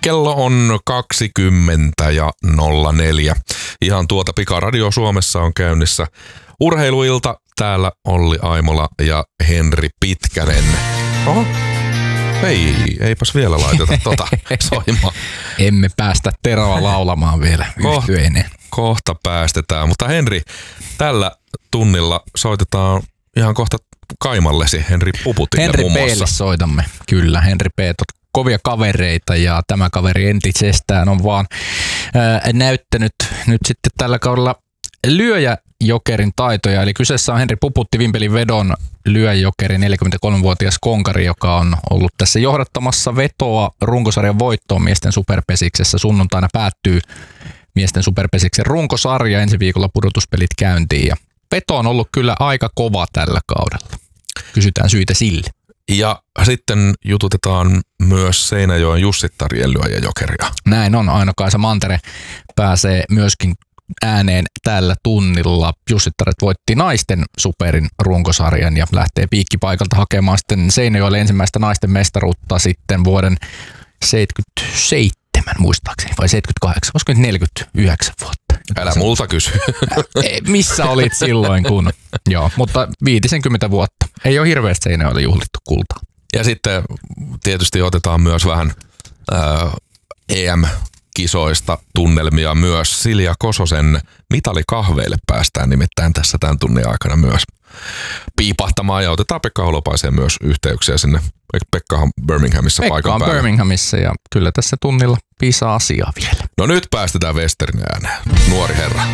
Kello on 20:04. Ihan tuota pikaa Radio Suomessa on käynnissä urheiluilta. Täällä Olli Aimola ja Henri Pitkänen. Oho. Eipäs vielä laiteta soimaan. Emme päästä Teroa laulamaan vielä yhtyeineen. Kohta päästetään, mutta Henri, tällä tunnilla soitetaan ihan kohta Kaimallesi, Henri Puputille Henri muun muassa. P:lle soitamme, kyllä. Henri P. Kovia kavereita ja tämä kaveri entisestään on vaan näyttänyt nyt sitten tällä kaudella lyöjäjokerin taitoja. Eli kyseessä on Henri Puputti, Vimpelin vedon lyöjäjokeri, 43-vuotias konkari, joka on ollut tässä johdattamassa vetoa runkosarjan voittoon miesten superpesiksessä. Sunnuntaina päättyy miesten superpesiksen runkosarja, ensi viikolla pudotuspelit käyntiin ja veto on ollut kyllä aika kova tällä kaudella. Kysytään syitä sille. Ja sitten jututetaan myös Seinäjoen Jussittarien lyöjäjokeria. Näin on, Aino-Kaisa Mantere pääsee myöskin ääneen tällä tunnilla. Jussittaret voitti naisten superin runkosarjan ja lähtee piikkipaikalta hakemaan sitten Seinäjoelle ensimmäistä naisten mestaruutta sitten vuoden 77 muistaakseni, vai 78, olisiko nyt 49 vuotta? Älä multa kysy. Missä olit silloin kun? Joo, mutta 50 vuotta. Ei ole hirveästi Seinäjoelle juhlittu kultaa. Ja sitten tietysti otetaan myös vähän EM-kisoista tunnelmia myös. Silja Kososen mitalikahveille päästään nimittäin tässä tämän tunnin aikana myös piipahtamaan ja otetaan Pekka Holopaiseen myös yhteyksiä sinne. Pekkahan Birminghamissa paikan päällä. Pekka on Birminghamissa ja kyllä tässä tunnilla piisaa asiaa vielä. No nyt päästetään Westerin ääneen. Nuori herra.